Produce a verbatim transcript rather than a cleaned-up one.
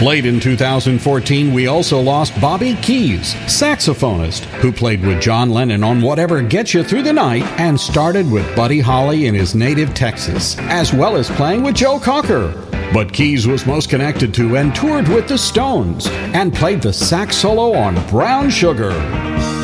Late in two thousand fourteen, we also lost Bobby Keys, saxophonist, who played with John Lennon on Whatever Gets You Through the Night and started with Buddy Holly in his native Texas, as well as playing with Joe Cocker. But Keys was most connected to and toured with the Stones and played the sax solo on Brown Sugar.